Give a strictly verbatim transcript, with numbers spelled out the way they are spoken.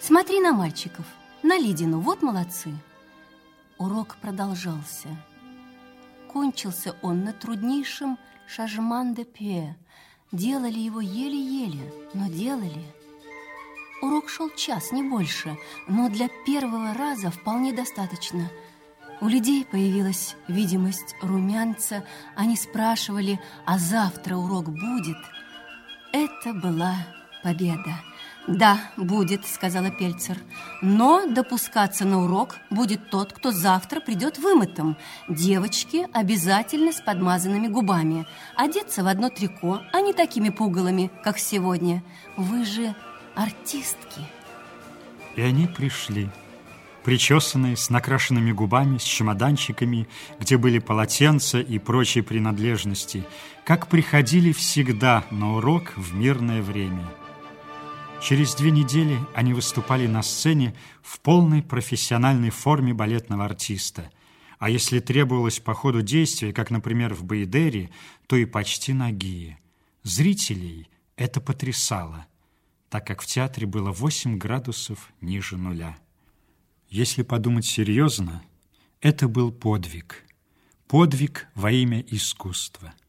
Смотри на мальчиков, на Лидину, вот молодцы. Урок продолжался. Кончился он на труднейшем шажеман-де-пюэ. Делали его еле-еле, но делали. Урок шел час, не больше, но для первого раза вполне достаточно. У людей появилась видимость румянца. Они спрашивали, а завтра урок будет? Это была победа. «Да, будет», — сказала Пельцер. «Но допускаться на урок будет тот, кто завтра придет вымытым. Девочки обязательно с подмазанными губами. Одеться в одно трико, а не такими пугалами, как сегодня. Вы же артистки». И они пришли, причесанные, с накрашенными губами, с чемоданчиками, где были полотенца и прочие принадлежности, как приходили всегда на урок в мирное время. Через две недели они выступали на сцене в полной профессиональной форме балетного артиста. А если требовалось по ходу действия, как, например, в Баэдере, то и почти нагие. Зрителей это потрясало, так как в театре было восемь градусов ниже нуля. Если подумать серьезно, это был подвиг. Подвиг во имя искусства.